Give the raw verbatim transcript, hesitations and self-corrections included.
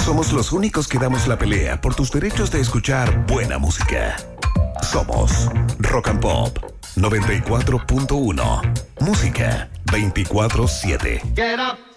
Somos los únicos que damos la pelea por tus derechos de escuchar buena música. Somos Rock and Pop noventa y cuatro punto uno. Música veinticuatro siete. Get up,